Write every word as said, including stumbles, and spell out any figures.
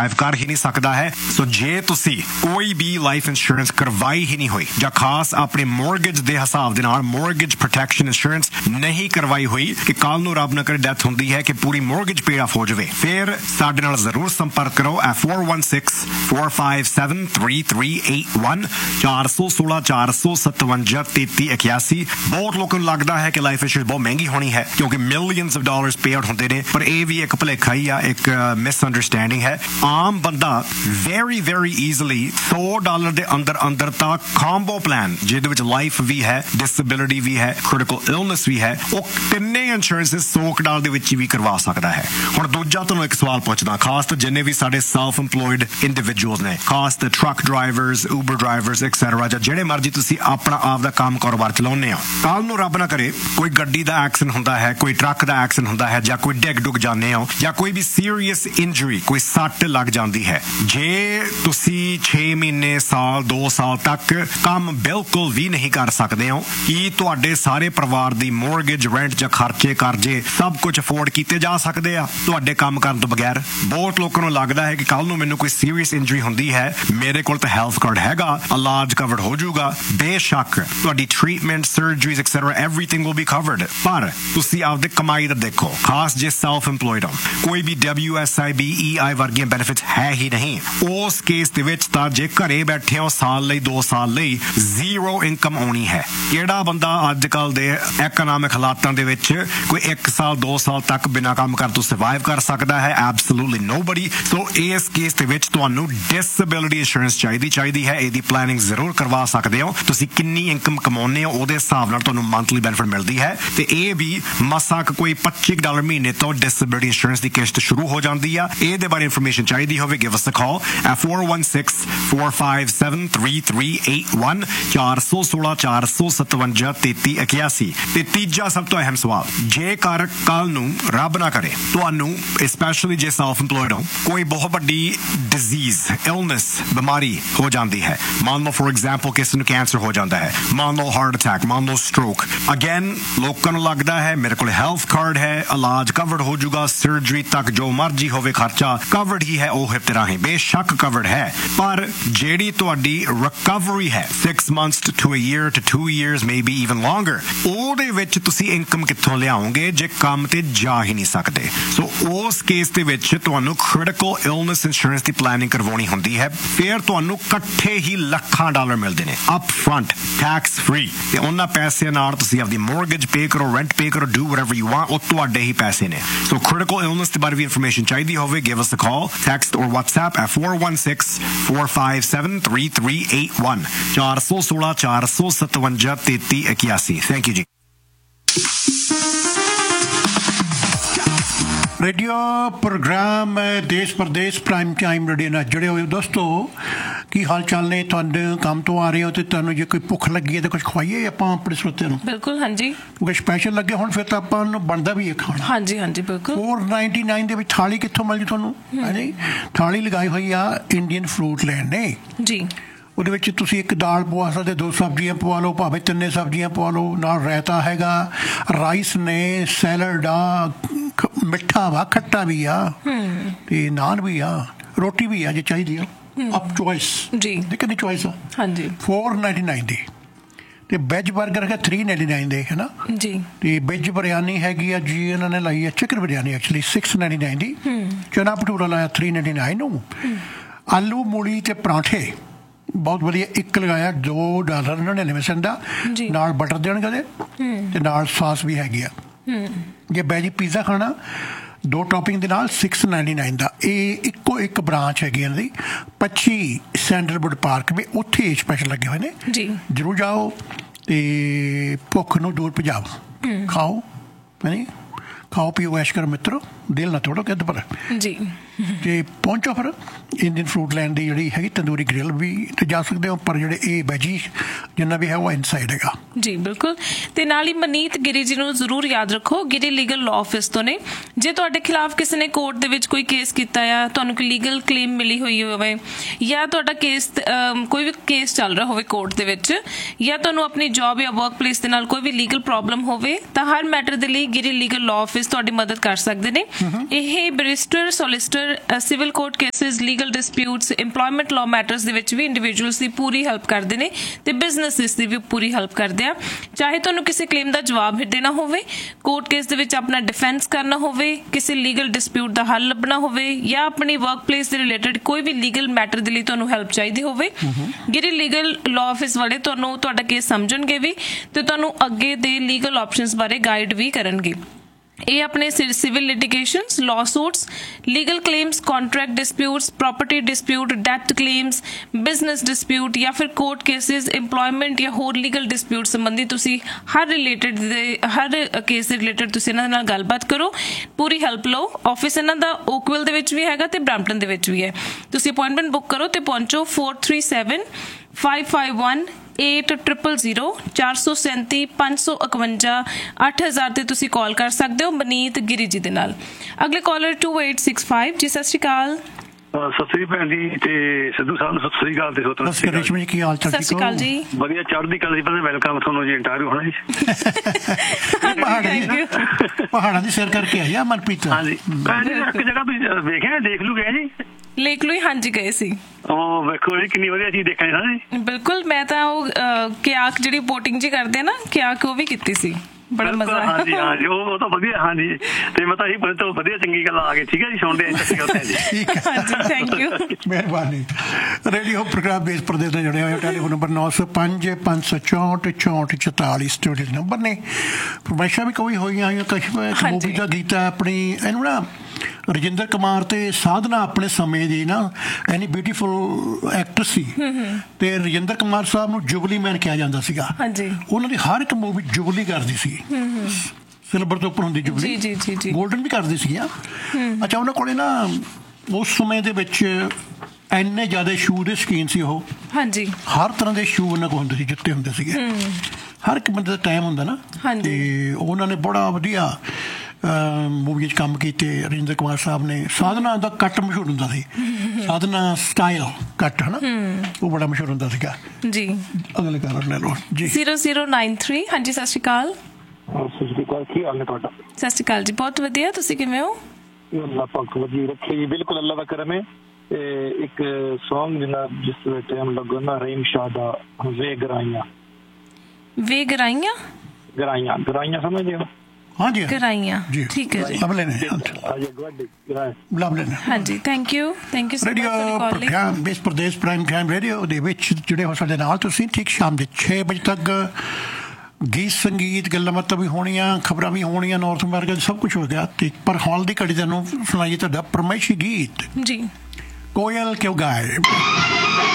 Survive ਕਰ ਹੀ ਨਹੀਂ ਸਕਦਾ ਹੈ। ਸੋ ਜੇ ਤੁਸੀਂ ਕੋਈ ਵੀ ਲਾਈਫ ਇੰਸ਼ੋਰੈਂਸ ਕਰਵਾਈ ਹੀ ਨਹੀਂ ਹੋਈ ਜਾਂ ਖਾਸ ਆਪਣੇ ਮੋਰਗੇਜ ਦੇ ਹਿਸਾਬ ਦੇ ਨਾਲ ਮੋਰਗੇਜ ਪ੍ਰੋਟੈਕਸ਼ਨ ਇੰਸ਼ੋਰੈਂਸ ਨਹੀਂ ਕਰਵਾਈ ਹੋਈ ਕਿ ਕੱਲ ਨੂੰ ਰੱਬ ਨਾ ਕਰੇ ਡੈਥ ਹੁੰਦੀ ਹੈ ਕਿ ਪੂਰੀ ਮੋਰਗੇਜ ਪੇਡ ਆਫ ਹੋ ਜਾਵੇ, ਫਿਰ ਸਾਡੇ ਨਾਲ ਜ਼ਰੂਰ ਸੰਪਰਕ ਕਰੋ at four one six, four five seven, three three eight one ਚਾਰ ਸੌ ਸੋਲਾਂ ਚਾਰ ਸੌ ਸਤਵੰਜਾ ਤੇਤੀ ਇਕਿਆਸੀ। ਬਹੁਤ ਲੋਕਾਂ ਨੂੰ ਲੱਗਦਾ ਹੈ ਕਿ ਲਾਈਫ ਇੰਸ਼ੋਰੈਂਸ ਬਹੁਤ ਮਹਿੰਗੀ ਹੋਣੀ ਹੈ ਕਿਉਂਕਿ millions of dollars pay out ਹੁੰਦੇ ਨੇ, ਪਰ ਇਹ ਵੀ ਇੱਕ ਭੁਲੇਖਾ ਹੀ ਆ, ਇੱਕ ਮਿਸਅੰਡਰਸਟੈਂਡਿੰਗ ਹੈ। ਆਮ ਬੰਦਾ ਵੈਰੀ ਵੈਰੀ ਈਜ਼ੀਲੀ ਸੌ ਡਾਲਰ ਦੇ ਅੰਦਰ ਅੰਦਰ ਤਾਂ ਕੰਬੋ ਪਲਾਨ ਜਿਹਦੇ ਵਿੱਚ ਲਾਈਫ ਵੀ ਹੈ, ਡਿਸੇਬਿਲਿਟੀ ਵੀ ਹੈ, ਕ੍ਰਿਟੀਕਲ ਇਲਨੈਸ ਵੀ ਹੈ, ਉਹ ਤਿੰਨੇ ਇੰਸ਼ੋਰੈਂਸਿਸ ਸੌ ਡਾਲਰ ਦੇ ਵਿੱਚ ਵੀ ਕਰਵਾ ਸਕਦਾ ਹੈ। ਹੁਣ ਦੂਜਾ ਤੁਹਾਨੂੰ ਇੱਕ ਸਵਾਲ ਪੁੱਛਦਾ, ਖਾਸ ਤਾਂ ਜਿੰਨੇ ਵੀ ਸਾਡੇ ਸੈਲਫ ਇੰਪਲੋਇਡ ਇੰਡੀਵਿਜੂਅਲਸ ਨੇ, ਖਾਸ ਤੇ truck drivers, Uber drivers etcetera, ਜਾਂ ਜਿਹੜੇ ਮਰਜ਼ੀ ਤੁਸੀਂ ਆਪਣਾ ਆਪ ਦਾ ਕੰਮ ਕਾਰੋਬਾਰ ਚਲਾਉਂਦੇ ਹੋ, ਕੱਲ ਨੂੰ ਰੱਬ ਨਾ ਕਰੇ ਕੋਈ ਗੱਡੀ ਦਾ ਐਕਸੀਡੈਂਟ ਹੁੰਦਾ ਹੈ, ਕੋਈ ਟਰੱਕ ਦਾ ਐਕਸੀਡੈਂਟ ਹੁੰਦਾ ਹੈ, ਜਾਂ ਕੋਈ ਡਿੱਗ ਡੁੱਗ ਜਾਂਦੇ ਹੋ, ਜਾਂ ਕੋਈ ਵੀ ਸੀਰੀਅਸ ਇੰਜਰੀ, ਕੋਈ ਸੱਟ ਲੱਗ ਜਾਂਦੀ ਹੈ, ਜੇ ਤੁਸੀਂ ਛੇ ਮਹੀਨੇ ਸਾਲ ਦੋ ਸਾਲ ਤੱਕ ਕੰਮ ਬਿਲਕੁਲ ਵੀ ਨਹੀਂ ਕਰ ਸਕਦੇ ਹੋ, ਕੀ ਤੁਹਾਡੇ ਸਾਰੇ ਪਰਿਵਾਰ ਦੀ ਮੋਰਗੇਜ, ਰੈਂਟ ਜਾਂ ਖਰਚੇ ਕਰਜ਼ੇ ਸਭ ਕੁਝ ਅਫੋਰਡ ਕੀਤੇ ਜਾ ਸਕਦੇ ਆ ਤੁਹਾਡੇ ਕੰਮ ਕਰਨ ਤੋਂ ਬਗੈਰ? ਬਹੁਤ ਲੋਕਾਂ ਨੂੰ ਲੱਗਦਾ ਹੈ ਕਿ ਕੱਲ ਨੂੰ ਮੈਨੂੰ ਕੋਈ ਸੀਰੀਅਸ ਇੰਜਰੀ ਹੁੰਦੀ ਹੈ, ਮੇਰੇ ਕੋਲ ਤਾਂ ਹੈਲਥ ਕਾਰਡ ਹੈਗਾ, ਇਲਾਜ ਕਵਰਡ ਹੋ ਜਾਊਗਾ। ਬੇਸ਼ੱਕ ਤੁਹਾਡੀ treatment, surgeries etcetera everything will be covered, ਪਰ ਤੁਸੀਂ ਆਪਦੇ ਕਮਾਈ ਦਾ ਦੇਖੋ, ਖਾਸ ਜੇ ਸੈਲਫ ਇੰਪਲੋਇਡ ਹੋ, ਕੋਈ ਵੀ W S I B E ਆਈ ਵਰਗੀਆਂ ਬੈਨੀਫਿਟਸ ਹੈ ਹੀ ਨਹੀਂ। ਉਸ ਕੇਸ ਦੇ ਵਿੱਚ ਤਾਂ ਜੇ ਘਰੇ ਬੈਠੇ ਹੋ ਸਾਲ ਲਈ ਦੋ ਸਾਲ ਲਈ ਜ਼ੀਰੋ ਇਨਕਮ ਆਉਣੀ ਹੈ। ਕਿਹੜਾ ਬੰਦਾ ਅੱਜ ਕੱਲ ਦੇ ਇਕਨੋਮਿਕ ਹਾਲਾਤਾਂ ਦੇ ਵਿੱਚ ਕੋਈ ਇੱਕ ਸਾਲ ਦੋ ਸਾਲ ਤੱਕ ਬਿਨਾਂ ਕੰਮ ਕਰਨ ਤੋਂ ਸਰਵਾਈਵ ਕਰ ਸਕਦਾ ਹੈ? Absolutely nobody. ਸੋ ਇਸ ਕੇਸ ਦੇ ਵਿੱਚ ਤੁਹਾਨੂੰ ਡਿਸੇਬਿਲਿਟੀ ਇੰਸ਼ੋਰੈਂਸ ਚਾਹੀਦੀ ਚਾਹੀਦੀ ਹੈ। ਇਹਦੀ ਪਲੈਨਿੰਗ ਜ਼ਰੂਰ ਕਰਵਾ ਸਕਦੇ ਹੋ। ਤੁਸੀਂ ਕਿੰਨੀ ਇਨਕਮ ਕਮਾਉਂਦੇ ਹੋ ਉਹਦੇ ਹਿਸਾਬ ਨਾਲ ਤੁਹਾਨੂੰ ਮੰਥਲੀ ਬੈਨੀਫਿਟ ਮਿਲਦੀ ਹੈ, ਤੇ ਇਹ ਵੀ ਮਸਾਂ ਕੋਈ ਪੱਚੀ ਡਾਲਰ ਮਹੀਨੇ ਤੋਂ ਡਿਸੇਬਿਲਿਟੀ ਇੰਸ਼ੋਰੈਂਸ ਦੀ ਕਿਸ਼ਤ ਸ਼ੁਰੂ ਹੋ ਜਾਂਦੀ ਆ। ਇਹਦੇ ਬਾਰੇ ਇਨਫੋਰਮੇਸ਼ਨ ਚਾਹੀਦੀ ਹੋਵੇ, give us a call at four one six, four five seven, three three eight one ਚਾਰ ਸੌ ਸੋਲਾਂ ਚਾਰ ਸੌ ਸਤਵੰਜਾ ਤੇਤੀ ਇਕਿਆਸੀ। ਤੇ ਤੀਜਾ ਸਭ ਤੋਂ ਅਹਿਮ ਸਵਾਲ, ਜੇਕਰ ਕੱਲ ਨੂੰ ਰੱਬ ਨਾ ਕਰੇ ਤੁਹਾਨੂੰ, ਸਪੈਸ਼ਲੀ ਜੇ ਸੈਲਫ ਇੰਪਲੋਇਡ ਹੋ, ਕੋਈ ਬਹੁਤ ਵੱਡੀ ਡਿਜ਼ੀਜ਼, ਇਲਨੈਸ, ਬਿਮਾਰੀ ਹੋ ਜਾਂਦੀ ਹੈ, ਮੰਨ ਲਓ ਫੋਰ ਐਗਜ਼ਾਮਪਲ ਕਿਸੇ ਨੂੰ ਕੈਂਸਰ ਹੋ ਜਾਂਦਾ ਹੈ, ਮੰਨ ਲਓ ਹਾਰਟ ਅਟੈਕ, ਮੰਨ ਲਓ ਸਟ੍ਰੋਕ, ਅਗੇਨ ਲੋਕਾਂ ਨੂੰ ਲੱਗਦਾ ਹੈ ਮੇਰੇ ਕੋਲ ਹੈਲਥ ਕਾਰਡ ਹੈ, ਇਲਾਜ ਕਵਰਡ ਹੋ ਜਾਊਗਾ, ਸਰਜਰੀ ਤੱਕ ਜੋ ਮਰਜ਼ੀ ਹੋਵੇ ਖਰਚਾ ਕਵਰਡ ਹੀ ਹੈ ਉਹ ਹਿੱਪ ਤੇ ਰਾਹੀਂ, ਬੇਸ਼ੱਕ ਕਵਰਡ ਹੈ, ਪਰ ਜਿਹੜੀ ਤੁਹਾਡੀ ਰਿਕਵਰੀ ਹੈ six months to a year to two years, maybe even longer, ਉਹਦੇ ਵਿੱਚ ਤੁਸੀਂ ਇਨਕਮ ਕਿੱਥੋਂ ਲਿਆਓਗੇ ਜੇ ਕੰਮ ਤੇ ਜਾ ਹੀ ਨਹੀਂ ਸਕਦੇ? ਸੋ ਉਸ ਕੇਸ ਦੇ ਵਿੱਚ ਤੁਹਾਨੂੰ ਕ੍ਰਿਟੀਕਲ ਇਲਨੈਸ ਇੰਸ਼ੋਰੈਂਸ ਦੀ ਪਲੈਨਿੰਗ ਕਰਵਾਉਣੀ ਹੁੰਦੀ ਹੈ। ਫਿਰ ਤੁਹਾਨੂੰ ਇਕੱਠੇ ਹੀ ਲੱਖਾਂ ਡਾਲਰ ਮਿਲਦੇ ਨੇ ਅਪ ਫਰੰਟ, ਟੈਕਸ ਫ੍ਰੀ, ਤੇ ਉਹਨਾਂ ਪੈਸਿਆਂ ਨਾਲ ਤੁਸੀਂ ਆਪਦੀ ਮੋਰਗੇਜ ਪੇ ਕਰੋ, ਰੈਂਟ ਪੇ ਕਰੋ, ਡੂ ਵਟਐਵਰ ਯੂ ਵਾਂਟ, ਉਹ ਤੁਹਾਡੇ ਹੀ ਪੈਸੇ ਨੇ। ਸੋ ਕ੍ਰਿਟੀਕਲ ਇਲਨੈਸ ਦੇ ਬਾਰੇ ਵੀ ਇਨਫੋਰਮੇਸ਼ਨ ਚਾਹੀਦੀ ਹੋਵੇ, ਗਿਵ ਅਸ ਅ ਕਾਲ, ਟੈਕਸਟ ਔਰ WhatsApp at four one six, four five seven, three three eight one ਚਾਰ ਸੌ ਸੋਲਾਂ ਚਾਰ ਸੌ ਸਤਵੰਜਾ ਤੇਤੀ ਇਕਿਆਸੀ। ਥੈਂਕ ਯੂ ਜੀ। रेडियो प्रोग्राम देश प्रदेश प्राइम टाइम रेडियो ਨਾਲ ਜੁੜੇ ਹੋਏ ਦੋਸਤੋ, ਕੀ ਹਾਲ ਚਾਲ ਨੇ? ਤੁਹਾਨੂੰ ਕੰਮ ਤੋਂ ਆ ਰਹੇ ਹੋ ਤੇ ਤੁਹਾਨੂੰ ਜੇ ਕੋਈ ਭੁੱਖ ਲੱਗੀ ਹੈ ਤਾਂ ਕੁਝ ਖਵਾਈਏ ਆਪਾਂ ਆਪਣੇ ਸਰੋਤਿਆਂ ਨੂੰ? ਬਿਲਕੁਲ, ਹਾਂਜੀ। ਕਿਉਂਕਿ ਸਪੈਸ਼ਲ ਲੱਗੇ ਹੁਣ ਫਿਰ ਤਾਂ ਆਪਾਂ ਨੂੰ ਬਣਦਾ ਵੀ ਹੈ ਖਾਣਾ। ਹਾਂਜੀ ਹਾਂਜੀ ਬਿਲਕੁਲ। four ninety-nine ਦੇ ਵਿੱਚ ਥਾਲੀ ਕਿੱਥੋਂ ਮਿਲ ਜੂ ਤੁਹਾਨੂੰ? ਹਾਂਜੀ, ਥਾਲੀ ਲਗਾਈ ਹੋਈ ਆ ਇੰਡੀਅਨ ਫਰੂਟ ਲੈਂਡ ਨੇ ਜੀ। ਉਹਦੇ ਵਿੱਚ ਤੁਸੀਂ ਇੱਕ ਦਾਲ ਪਵਾ ਸਕਦੇ, ਦੋ ਸਬਜ਼ੀਆਂ ਪਵਾ ਲਓ, ਭਾਵੇਂ ਤਿੰਨੇ ਸਬਜ਼ੀਆਂ ਪਵਾ ਲਓ, ਨਾਲ ਰਾਇਤਾ ਹੈਗਾ, ਰਾਈਸ ਨੇ, ਸੈਲਡ ਆ, ਮਿੱਠਾ ਵਾ, ਖੱਟਾ ਵੀ ਆ, ਤੇ ਨਾਨ ਵੀ ਆ, ਰੋਟੀ ਵੀ ਆ ਜੇ ਚਾਹੀਦੀ ਆ, ਅਪ ਚੋਇਸ ਜੀ। ਕਿੰਨੀ ਚੋਇਸ ਆ? ਹਾਂਜੀ, four ninety-nine ਦੀ। ਤੇ ਵੈਜ ਬਰਗਰ ਹੈਗਾ three ninety-nine ਦੇ, ਹੈ ਨਾ ਜੀ। ਤੇ ਵੈਜ ਬਿਰਿਆਨੀ ਹੈਗੀ ਆ ਜੀ, ਇਹਨਾਂ ਨੇ ਲਾਈ ਆ chicken biryani actually six ninety-nine ਦੀ। ਚਨਾ ਭਟੂਰਾ ਲਾਇਆ three ninety-nine ਨੂੰ। ਆਲੂ ਮੂਲੀ ਤੇ ਪਰਾਂਠੇ ਬਹੁਤ ਵਧੀਆ ਇੱਕ ਲਗਾਇਆ ਦੋ ਡਾਲਰ ਨੜਿਨਵੇਂ ਸੈਂਟ ਦਾ, ਨਾਲ ਬਟਰ ਦੇਣਗੇ ਉਹਦੇ, ਤੇ ਨਾਲ ਸਾਸ ਵੀ ਹੈਗੀ ਆ। ਜੇ ਵੈਜ ਪੀਜ਼ਾ ਖਾਣਾ ਦੋ ਟੌਪਿੰਗ ਦੇ ਨਾਲ six ninety-nine ਦਾ। ਇਹ ਇੱਕੋ ਇੱਕ ਬ੍ਰਾਂਚ ਹੈਗੀ ਇਹਨਾਂ ਦੀ ਪੱਚੀ ਸੈਂਡਲਵੁੱਡ ਪਾਰਕ ਵਿੱਚ, ਉੱਥੇ ਸਪੈਸ਼ਲ ਲੱਗੇ ਹੋਏ ਨੇ ਜੀ। ਜ਼ਰੂਰ ਜਾਓ ਤੇ ਭੁੱਖ ਨੂੰ ਦੂਰ ਭਜਾਓ, ਖਾਓ ਨਹੀਂ ਖਾਓ ਪੀਓ ਐਸ਼ ਕਰੋ ਮਿੱਤਰੋ, ਦਿਲ ਨਾ ਤੋੜੋ ਕਿੱਦ ਪਰ ਜੀ। ਜੇ ਪਹੁੰਚੋ ਫਿਰ ਇੰਡੀਅਨ ਫਰੂਟ ਲੈਂਡ ਦੀ ਜਿਹੜੀ ਹੈਗੀ ਤੰਦੂਰੀ ਗ੍ਰਿਲ ਵੀ ਤੇ ਜਾ ਸਕਦੇ ਹੋ, ਪਰ ਜਿਹੜੇ ਇਹ ਵੈਜੀ ਜਿੰਨਾ ਵੀ ਹੈ ਉਹ ਇਨਸਾਈਡ ਹੈਗਾ ਜੀ। ਬਿਲਕੁਲ। ਤੇ ਨਾਲ ਹੀ ਮਨੀਤ ਗਿਰੀ ਜੀ ਨੂੰ ਜ਼ਰੂਰ ਯਾਦ ਰੱਖੋ, ਗਿਰੀ ਲੀਗਲ ਲਾਅ ਆਫਿਸ ਤੋਂ ਨੇ। ਜੇ ਤੁਹਾਡੇ ਖਿਲਾਫ ਕਿਸੇ ਨੇ ਕੋਰਟ ਦੇ ਵਿੱਚ ਕੋਈ ਕੇਸ ਕੀਤਾ ਆ, ਤੁਹਾਨੂੰ ਕੋਈ ਲੀਗਲ ਕਲੇਮ ਮਿਲੀ ਹੋਈ ਹੋਵੇ, ਜਾਂ ਤੁਹਾਡਾ ਕੇਸ ਕੋਈ ਵੀ ਕੇਸ ਚੱਲ ਰਿਹਾ ਹੋਵੇ ਕੋਰਟ ਦੇ ਵਿੱਚ, ਜਾਂ ਤੁਹਾਨੂੰ ਆਪਣੀ ਜੌਬ ਜਾਂ ਵਰਕ ਪਲੇਸ ਦੇ ਨਾਲ ਕੋਈ ਵੀ ਲੀਗਲ ਪ੍ਰੋਬਲਮ ਹੋਵੇ, ਤਾਂ ਹਰ ਮੈਟਰ ਦੇ ਲਈ ਗਿਰੀ ਲੀਗਲ ਲਾਅ ਆਫਿਸ ਤੁਹਾਡੀ ਮਦਦ ਕਰ ਸਕਦੇ ਨੇ। ਇਹ barrister, solicitor, civil court cases, legal disputes, employment law matters ਦੇ ਵਿੱਚ ਵੀ ਇੰਡੀਵਿਜੂਅਲਸ ਦੀ ਪੂਰੀ ਹੈਲਪ ਕਰਦੇ ਨੇ ਤੇ ਬਿਜ਼ਨੈਸਿਸ ਦੀ ਵੀ ਪੂਰੀ ਹੈਲਪ ਕਰਦੇ ਆ। ਚਾਹੇ ਤੁਹਾਨੂੰ ਕਿਸੇ ਕਲੇਮ ਦਾ ਜਵਾਬ ਦੇਣਾ ਹੋਵੇ, ਕੋਰਟ ਕੇਸ ਦੇ ਵਿੱਚ ਆਪਣਾ ਡਿਫੈਂਸ ਕਰਨਾ ਹੋਵੇ, ਕਿਸੇ ਲੀਗਲ ਡਿਸਪਿਊਟ ਦਾ ਹੱਲ ਲੱਭਣਾ ਹੋਵੇ, ਜਾਂ ਆਪਣੀ ਵਰਕ ਪਲੇਸ ਦੇ ਰਿਲੇਟਡ ਕੋਈ ਵੀ ਲੀਗਲ ਮੈਟਰ ਦੇ ਲਈ ਤੁਹਾਨੂੰ ਹੈਲਪ ਚਾਹੀਦੀ ਹੋਵੇ, ਗਿਰੀ ਲੀਗਲ ਲਾਅ ਆਫਿਸ ਵਾਲੇ ਤੁਹਾਨੂੰ ਤੁਹਾਡਾ ਕੇਸ ਸਮਝਣਗੇ ਵੀ ਤੇ ਤੁਹਾਨੂੰ ਅੱਗੇ ਦੇ ਲੀਗਲ ਆਪਸ਼ਨਸ ਬਾਰੇ ਗਾਈਡ ਵੀ ਕਰਨਗੇ। ਇਹ ਆਪਣੇ civil ਲਿਟੀਗੇਸ਼ਨਸ, law suits, legal claims, contract disputes, property dispute, that claims, business dispute ਜਾਂ ਫਿਰ ਕੋਰਟ ਕੇਸਿਸ, ਇੰਪਲੋਇਮੈਂਟ ਜਾਂ ਹੋਰ ਲੀਗਲ ਡਿਸਪਿਊਟ ਸੰਬੰਧੀ ਤੁਸੀਂ ਹਰ ਰਿਲੇਟਡ ਦੇ ਹਰ ਕੇਸ ਦੇ ਰਿਲੇਟਡ ਤੁਸੀਂ ਇਹਨਾਂ ਦੇ ਨਾਲ ਗੱਲਬਾਤ ਕਰੋ, ਪੂਰੀ ਹੈਲਪ ਲਓ। ਆਫਿਸ ਇਹਨਾਂ ਦਾ ਓਕਵਿਲ ਦੇ ਵਿੱਚ ਵੀ ਹੈਗਾ ਤੇ ਬਰੈਂਪਟਨ ਦੇ ਵਿੱਚ ਵੀ ਹੈ। ਤੁਸੀਂ ਅਪਾਇੰਟਮੈਂਟ ਬੁੱਕ ਕਰੋ ਤੇ ਪਹੁੰਚੋ four three seven five five one eight triple zero ਚਾਰ ਸੌ ਸੈਂਤੀ ਪੰਜ ਸੌ ਇਕਵੰਜਾ ਅੱਠ ਹਜ਼ਾਰ ਤੇ ਤੁਸੀਂ ਕਾਲ ਕਰ ਸਕਦੇ ਹੋ ਮਨੀਤ ਗਿਰੀ ਜੀ ਦੇ ਨਾਲ। ਅਗਲੇ collar two eight six five ਜੀ, ਸਤਿ ਸ਼੍ਰੀ ਅਕਾਲ। ਸਤਿ ਸ੍ਰੀ ਭੈਣ ਜੀ ਤੇ ਸਿੱਧੂ ਸਾਹਿਬ ਨੂੰ ਸਤਿ ਸ੍ਰੀ ਅਕਾਲ ਤੇ ਸਤਿ ਸ੍ਰੀ ਅਕਾਲ ਜੀ, ਕੀ ਹਾਲ ਚਾਲ? ਸਤਿ ਸ਼੍ਰੀ ਅਕਾਲ ਜੀ, ਵਧੀਆ ਚੜ੍ਹਦੀ ਕਲਾ ਜੀ। ਪਹਿਲਾਂ ਵੈਲਕਮ ਤੁਹਾਨੂੰ ਜੀ, ਇੰਟਰਵਿਊ ਹੋਣਾ ਜੀ। ਪਹਾੜਾਂ ਦੀ ਸੈਰ ਕਰਕੇ ਆਇਆ ਮਨਪ੍ਰੀਤ। ਹਾਂਜੀ ਭੈਣ ਜੀ, ਇੱਕ ਜਗ੍ਹਾ ਤੁਸੀਂ ਵੇਖਿਆ, ਦੇਖ ਲੂ ਗਏ ਜੀ? ਲੇਕ ਲੂਈ, ਹਾਂਜੀ ਗਏ ਸੀ। ਉਹ ਵੇਖੋ ਜੀ ਕਿੰਨੀ ਵਧੀਆ ਚੀਜ਼ ਦੇਖਾਂ ਜੀ। ਬਿਲਕੁਲ, ਮੈਂ ਤਾਂ ਉਹ ਕਿਆਕ ਜਿਹੜੀ ਬੋਟਿੰਗ ਜੀ ਕਰਦੇ ਨਾ ਕਿਆਕ, ਉਹ ਵੀ ਕੀਤੀ ਸੀ, ਬੜਾ ਮਜ਼ਾ ਆਇਆ। ਹਾਂਜੀ ਹਾਂਜੀ, ਉਹ ਤਾਂ ਵਧੀਆ। ਹਾਂਜੀ ਤੇ ਮੈਂ ਤਾਂ ਇਹ ਤੋਂ ਵਧੀਆ ਚੰਗੀ ਗੱਲ ਆ ਗਈ। ਠੀਕ ਹੈ ਜੀ, ਸੁਣਦੇ ਹਾਂਜੀ, ਥੈਂਕ ਯੂ, ਮਿਹਰਬਾਨੀ। ਰੇਡੀਓ ਪ੍ਰੋਗਰਾਮ ਦੇਸ਼ ਪ੍ਰਦੇਸ਼ ਨਾਲ ਜੁੜੇ ਹੋਏ। ਟੈਲੀਫੋਨ ਨੰਬਰ ਨੌ ਸੌ ਪੰਜ ਪੰਜ ਸੌ ਚੌਂਹਠ ਚੌਂਹਠ ਚੁਤਾਲੀ ਸਟੂਡੀਓ ਨੰਬਰ ਨੇ। ਫਰਮਾਇਸ਼ਾਂ ਵੀ ਕੋਈ ਹੋਈਆਂ ਹੋਈਆਂ। ਕਸ਼ਮੀਰ ਮੂਵੀ ਦਾ ਗੀਤ ਹੈ ਆਪਣੀ, ਇਹਨੂੰ ਨਾ ਰਜਿੰਦਰ ਕੁਮਾਰ ਤੇ ਸਾਧਨਾ ਆਪਣੇ ਸਮੇਂ ਦੀ ਨਾ ਐਨੀ ਬਿਊਟੀਫੁਲ ਐਕਟਰ ਸੀ ਤੇ ਰਜਿੰਦਰ ਕੁਮਾਰ ਸਾਹਿਬ ਨੂੰ ਜੁਬਲੀ ਮੈਨ ਕਿਹਾ ਜਾਂਦਾ ਸੀਗਾ। ਉਹਨਾਂ ਦੀ ਹਰ ਇੱਕ ਮੂਵੀ ਜੁਬਲੀ ਕਰਦੀ ਸੀ, ਸਿਲਵਰ ਤੋਂ ਉੱਪਰ ਹੁੰਦੀ ਜੁਬਲੀ, ਗੋਲਡਨ ਵੀ ਕਰਦੀ ਸੀਗੀਆਂ। ਅੱਛਾ, ਉਹਨਾਂ ਕੋਲੇ ਨਾ ਉਸ ਸਮੇਂ ਦੇ ਵਿੱਚ ਇੰਨੇ ਜ਼ਿਆਦਾ ਸ਼ੂ ਦੇ ਸ਼ੌਕੀਨ ਸੀ ਉਹ। ਹਾਂਜੀ, ਹਰ ਤਰ੍ਹਾਂ ਦੇ ਸ਼ੂ ਉਹਨਾਂ ਕੋਲ ਹੁੰਦੇ ਸੀ, ਜੁੱਤੇ ਹੁੰਦੇ ਸੀਗੇ। ਹਰ ਇੱਕ ਬੰਦੇ ਦਾ ਟਾਈਮ ਹੁੰਦਾ ਨਾ, ਤੇ ਉਹਨਾਂ ਨੇ ਬੜਾ ਵਧੀਆ ਮੂਵੀ 'ਚ ਕੰਮ ਕੀਤੇ। ਰਜਿੰਦਰ ਕੁਮਾਰ ਸਾਹਿਬ ਨੇ ਸਾਧਨਾ ਦਾ ਕੱਟ ਮਸ਼ਹੂਰ ਹੁੰਦਾ ਸੀ, ਸਾਧਨਾ ਸਟਾਈਲ ਕੱਟ, ਹਨਾ, ਉਹ ਬੜਾ ਮਸ਼ਹੂਰ ਹੁੰਦਾ ਸੀਗਾ ਜੀ। ਅਗਲੇ ਕਾਰਨ ਲੈ ਲਓ ਜੀ, zero zero nine three। ਹਾਂਜੀ, ਸਤਿ ਸ਼੍ਰੀ ਅਕਾਲ। ਸਤਿ ਸ਼੍ਰੀ ਅਕਾਲ, ਕੀ ਹਾਲ ਨੇ ਤੁਹਾਡਾ? ਸਤਿ ਸ਼੍ਰੀ ਅਕਾਲ ਜੀ, ਬਹੁਤ ਵਧੀਆ, ਤੁਸੀਂ ਕਿਵੇਂ ਹੋ? ਅੱਲਾਹ ਪਾਕ ਵਧੀਆ ਰੱਖੇ ਜੀ, ਬਿਲਕੁਲ ਅੱਲਾਹ ਦਾ ਕਰਮ ਹੈ। ਇੱਕ ਸੌਂਗ ਜਿੰਨਾ ਜਿਸ ਟਾਈਮ ਲੱਗੋ ਨਾ, ਰਹੀਮ ਸ਼ਾਹ ਦਾ ਵੇ ਗਰਾਈਆਂ। ਵੇ ਗਰਾਈਆਂ ਗਰਾਈਆਂ ਗਰਾਈਆਂ ਸਮਝਦੇ ਹੋ? ਹਾਂਜੀ, ਗਰਾਈਆਂ, ਠੀਕ ਹੈ ਜੀ। ਹਾਂਜੀ, thank you, thank you so much. Radio programme ਦੇਸ਼ ਪ੍ਰਦੇਸ਼ ਪ੍ਰਾਈਮ ਟਾਈਮ ਰੇਡੀਓ ਦੇ ਵਿੱਚ ਜੁੜੇ ਹੋ ਸਾਡੇ ਨਾਲ ਤੁਸੀਂ। ਠੀਕ ਸ਼ਾਮ ਦੇ ਛੇ ਵਜੇ ਤੱਕ ਗੀਤ ਸੰਗੀਤ ਗੱਲਾਂ ਬਾਤਾਂ ਵੀ ਹੋਣੀਆਂ, ਖਬਰਾਂ ਵੀ ਹੋਣੀਆਂ, ਨਾਰਥ ਅਮਰੀਕਾ ਸਭ ਕੁਛ ਹੋ ਗਿਆ। ਤੇ ਪਰ ਹਾਲ ਦੀ ਘੜੀ ਤੁਹਾਨੂੰ ਸੁਣਾਈਏ ਤੁਹਾਡਾ ਫਰਮਾਇਸ਼ੀ ਗੀਤ ਜੀ, ਕੋਇਲ ਕਿਉਂ ਗਾਏ।